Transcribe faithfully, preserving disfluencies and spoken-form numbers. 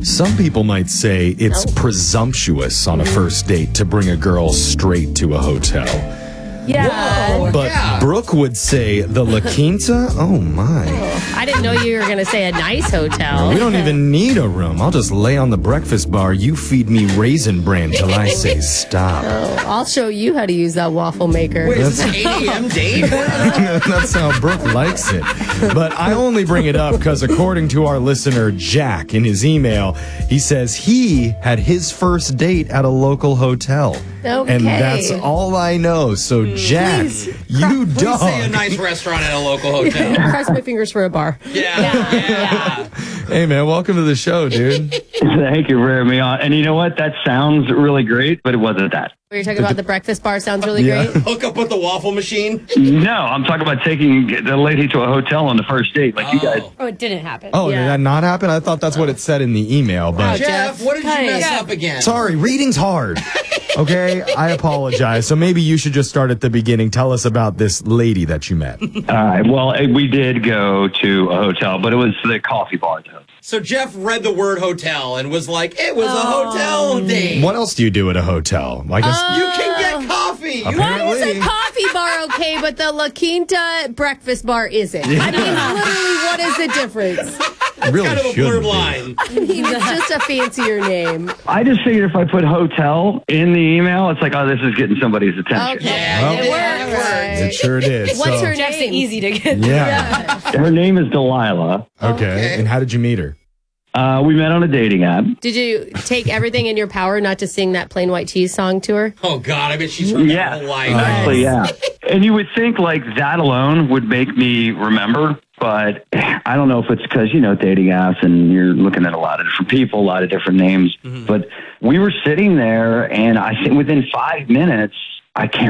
Some people might say it's Nope. presumptuous on a first date to bring a girl straight to a hotel. Yeah. Whoa. But Yeah. Brooke would say the La Quinta? Oh, my. I didn't know you were going to say a nice hotel. We don't even need a room. I'll just lay on the breakfast bar. You feed me Raisin Bran till I say stop. Oh, I'll show you how to use that waffle maker. Wait, is this an eight a.m. date? That's how Brooke likes it. But I only bring it up because according to our listener, Jack, in his email, he says he had his first date at a local hotel. Okay. And that's all I know. So, Jack, you Please say a dog. nice restaurant at a local hotel. Cross my fingers for a bar. Yeah. Yeah, Yeah. Hey, man, welcome to the show, dude. Thank you for having me on. And you know what? That sounds really great, but it wasn't that. We were talking about the breakfast bar. Sounds really Yeah. great. Hook up with the waffle machine. No, I'm talking about taking the lady to a hotel on the first date, like you guys. Oh, it didn't happen. Oh, Yeah. did that not happen? I thought that's what it said in the email, but Jeff, Jeff, what did you hey. mess Jeff. up again? sorry, reading's hard. Okay, I apologize. So maybe you should just start at the beginning. Tell us about this lady that you met. All right. Well, eh, we did go to a hotel, but it was the coffee bar, though. So Jeff read the word hotel and was like, it was a hotel date. What else do you do at a hotel? I guess You can get coffee. You Apparently. Why is a coffee bar okay, but the La Quinta breakfast bar isn't? I mean, literally, what is the difference? really kind of a shouldn't blurb be. line. I mean, it's just a fancier name. I just figured if I put hotel in the email, it's like, oh, this is getting somebody's attention. Okay. Yeah, Well, it It worked. worked. It sure did. What's So- her Jeff's name? easy to get. Yeah. Her name is Delilah. Okay. Okay. And how did you meet her? Uh, we met on a dating app. Did you take everything in your power not to sing that plain white cheese song to her? Oh, God. I bet she's heard Yeah. that whole life. Actually, yeah. And you would think like that alone would make me remember, but I don't know if it's because, you know, dating apps and you're looking at a lot of different people, a lot of different names. But we were sitting there and I think within five minutes, I can't